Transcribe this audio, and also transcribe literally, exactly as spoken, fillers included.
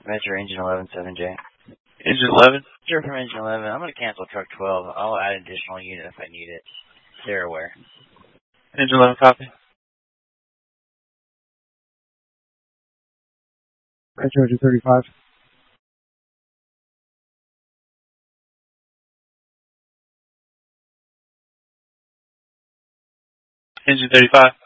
Metro Engine eleven seven J. Engine eleven? Sure, from Engine eleven. I'm going to cancel truck twelve. I'll add an additional unit if I need it. They're aware. Engine eleven, copy. Metro Engine thirty-five. Engine thirty-five.